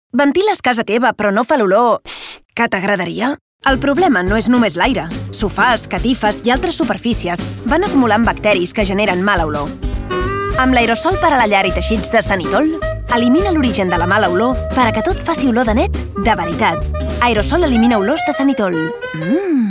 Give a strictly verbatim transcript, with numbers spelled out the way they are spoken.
Ventiles casa teva però no fa l'olor que t'agradaria? El problema no és només l'aire. Sofàs, catifes i altres superfícies van acumulant bacteris que generen mala olor. Amb l'aerosol per a la llar i teixits de Sanitol, elimina l'origen de la mala olor per a que tot faci olor de net de veritat. Aerosol elimina olors de Sanitol. Mmm...